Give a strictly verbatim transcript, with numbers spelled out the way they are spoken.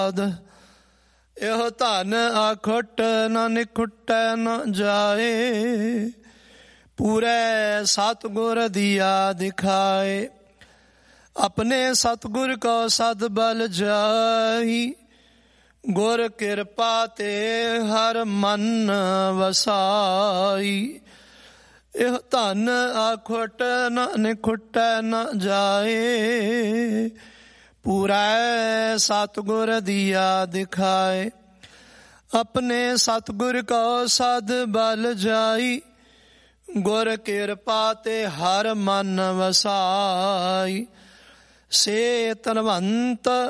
ਇਹੋ ਧਨ ਆਖੁੱਟ ਨ ਨਿਖੁੱਟੈ ਨ ਜਾਏ, ਪੂਰੇ ਸਤਿਗੁਰ ਦੀਆ ਦਿਖਾਏ। ਆਪਣੇ ਸਤਿਗੁਰ ਕੋ ਸਦ ਬਲ ਜਾਈ, ਗੁਰ ਕਿਰਪਾ ਤੇ ਹਰ ਮਨ ਵਸਾਈ। ਇਹ ਧਨ ਆਖੁੱਟ ਨ ਨਿਖੁੱਟੈ ਨ ਜਾਏ, ਪੂਰਾ ਸਤਿਗੁਰ ਦੀਆ ਦਿਖਾਏ। ਆਪਣੇ ਸਤਿਗੁਰ ਕੋ ਸਦ ਬਲ ਜਾਈ, ਗੁਰ ਕਿਰਪਾ ਤੇ ਹਰ ਮਨ ਵਸਾਈ। ਸੇ ਧਨਵੰਤ